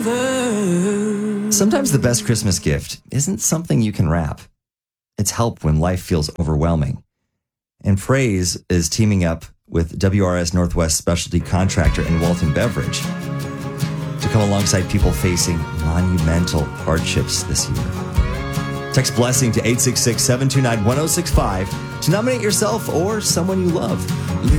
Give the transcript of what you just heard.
Sometimes the best Christmas gift isn't something you can wrap. It's help when life feels overwhelming. And Praise is teaming up with WRS Northwest Specialty Contractor and Walton Beverage to come alongside people facing monumental hardships this year. Text BLESSING to 866-729-1065 to nominate yourself or someone you love.